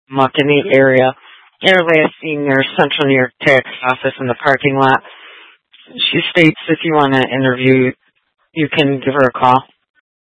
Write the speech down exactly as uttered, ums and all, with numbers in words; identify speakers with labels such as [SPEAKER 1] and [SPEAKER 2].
[SPEAKER 1] muck in the area. Everybody has seen their Central New York tax office in the parking lot. She states if you want to interview, you can give her a call.